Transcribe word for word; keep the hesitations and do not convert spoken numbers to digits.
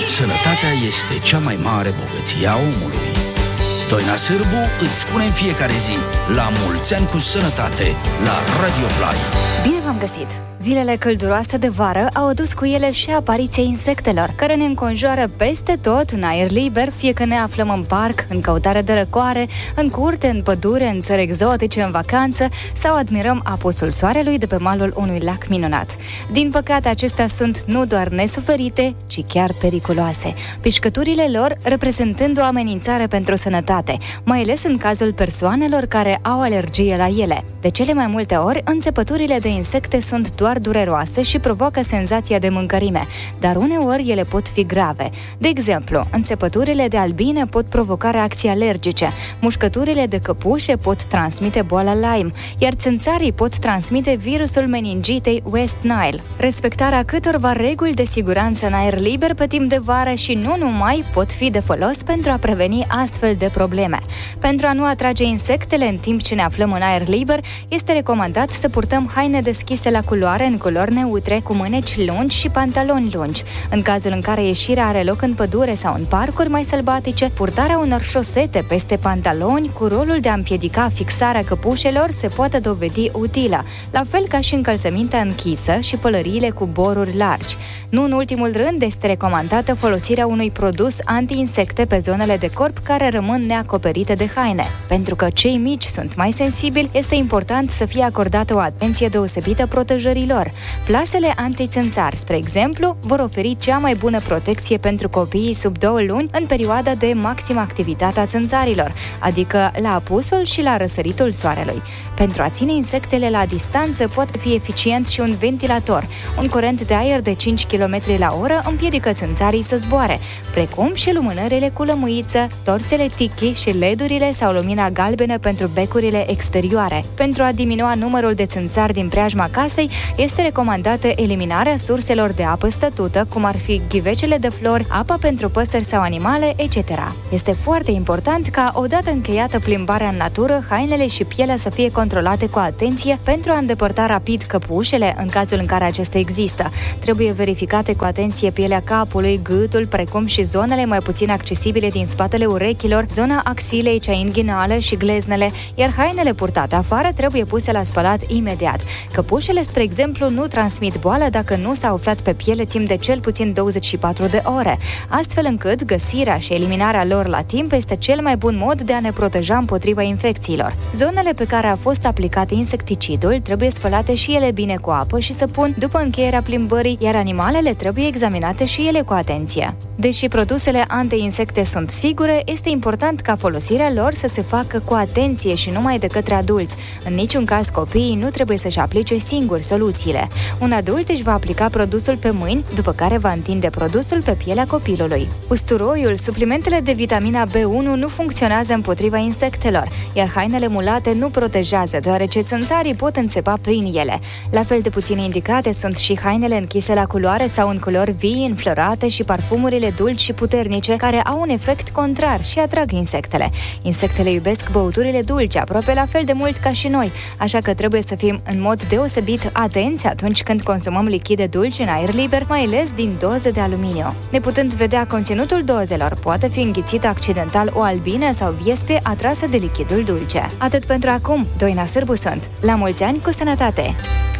Sănătatea este cea mai mare bogăție a omului. Doina Sârbu îți spune în fiecare zi: la mulți ani cu sănătate, la Radio Play. Bine v-am găsit! Zilele călduroase de vară au adus cu ele și apariția insectelor, care ne înconjoară peste tot în aer liber, fie că ne aflăm în parc, în căutare de răcoare, în curte, în pădure, în țări exotice, în vacanță sau admirăm apusul soarelui de pe malul unui lac minunat. Din păcate, acestea sunt nu doar nesuferite, ci chiar periculoase, pișcăturile lor reprezentând o amenințare pentru sănătate, mai ales în cazul persoanelor care au alergie la ele. De cele mai multe ori, înțepăturile de insecte sunt doar dureroase și provoacă senzația de mâncărime, dar uneori ele pot fi grave. De exemplu, înțepăturile de albine pot provoca reacții alergice, mușcăturile de căpușe pot transmite boala Lyme, iar țânțarii pot transmite virusul meningitei West Nile. Respectarea câtorva reguli de siguranță în aer liber pe timp de vară și nu numai pot fi de folos pentru a preveni astfel de probleme. Pentru a nu atrage insectele în timp ce ne aflăm în aer liber, este recomandat să purtăm haine deschise la culoare în culori neutre, cu mâneci lungi și pantaloni lungi. În cazul în care ieșirea are loc în pădure sau în parcuri mai sălbatice, purtarea unor șosete peste pantaloni cu rolul de a împiedica fixarea căpușelor se poate dovedi utilă, la fel ca și încălțămintea închisă și pălăriile cu boruri largi. Nu în ultimul rând, este recomandată folosirea unui produs anti-insecte pe zonele de corp care rămân neacoperite de haine. Pentru că cei mici sunt mai sensibili, este important să fie acordată o atenție deosebită protejării lor. Plasele antițânțar, spre exemplu, vor oferi cea mai bună protecție pentru copiii sub două luni în perioada de maximă activitate a țânțarilor, adică la apusul și la răsăritul soarelui. Pentru a ține insectele la distanță poate fi eficient și un ventilator. Un curent de aer de cinci kilometri la oră împiedică țânțarii să zboare, precum și lumânările cu lămâiță, torțele tiki și ledurile sau lumina galbenă pentru becurile exterioare. Pentru a diminua numărul de țânțari din preajma casei, este recomandată eliminarea surselor de apă stătută, cum ar fi ghivecele de flori, apă pentru păsări sau animale, et cetera. Este foarte important ca, odată încheiată plimbarea în natură, hainele și pielea să fie controlate cu atenție pentru a îndepărta rapid căpușele în cazul în care acestea există. Trebuie verificate cu atenție pielea capului, gâtul, precum și zonele mai puțin accesibile din spatele urechilor, zona axilei, cea inghinală și gleznele, iar hainele purtate afară trebuie puse la spălat imediat. Căpușele, spre exemplu, nu transmit boală dacă nu s-a umflat pe piele timp de cel puțin douăzeci și patru de ore, astfel încât găsirea și eliminarea lor la timp este cel mai bun mod de a ne proteja împotriva infecțiilor. Zonele pe care a fost aplicat insecticidul trebuie spălate și ele bine cu apă și săpun după încheierea plimbării, iar animalele trebuie examinate și ele cu atenție. Deși produsele anti-insecte sunt sigure, este important ca folosirea lor să se facă cu atenție și numai de către adulți. În niciun caz copiii nu trebuie să-și aplice singuri soluțiile. Un adult își va aplica produsul pe mâini, după care va întinde produsul pe pielea copilului. Usturoiul, suplimentele de vitamina B unu nu funcționează împotriva insectelor, iar hainele mulate nu protejează, deoarece țânțarii pot înțepa prin ele. La fel de puțin indicate sunt și hainele închise la culoare sau în culori vii, înflorate, și parfumurile dulci și puternice, care au un efect contrar și atrag insectele. Insectele iubesc băuturile dulci aproape la fel de mult ca și noi, așa că trebuie să fim în mod deosebit atenți atunci când consumăm lichide dulci în aer liber, mai ales din doze de aluminiu. Neputând vedea conținutul dozelor, poate fi înghițită accidental o albină sau viespie atrasă de lichidul dulce. Atât pentru acum, Doina Sârbu sunt. La mulți ani cu sănătate!